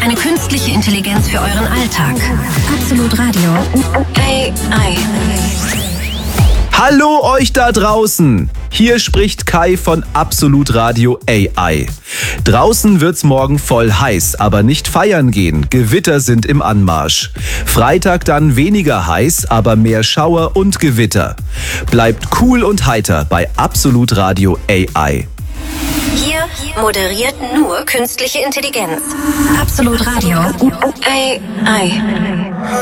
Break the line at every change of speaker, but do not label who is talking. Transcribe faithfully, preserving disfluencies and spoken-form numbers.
eine künstliche Intelligenz für euren Alltag. Absolut Radio. A I.
Hallo euch da draußen! Hier spricht Kai von Absolut Radio A I. Draußen wird's morgen voll heiß, aber nicht feiern gehen. Gewitter sind im Anmarsch. Freitag dann weniger heiß, aber mehr Schauer und Gewitter. Bleibt cool und heiter bei Absolut Radio A I.
Hier moderiert nur künstliche Intelligenz. Absolut Radio. A I.